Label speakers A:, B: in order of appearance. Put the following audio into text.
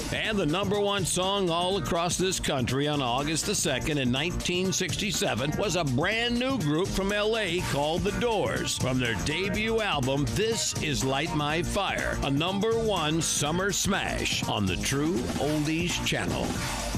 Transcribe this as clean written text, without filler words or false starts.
A: And the number one song all across this country on August the 2nd in 1967 was a brand new group from L.A. called The Doors. From their debut album, This Is Light My Fire, a number one summer smash on the True Oldies Channel.